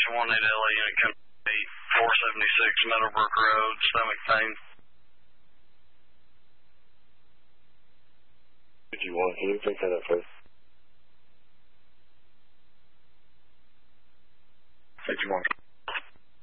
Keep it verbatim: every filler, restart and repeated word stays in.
one eight L A unit come eight four seventy-six Meadowbrook Road, stomach pain. fifty-one, can you pick that up first? fifty-one.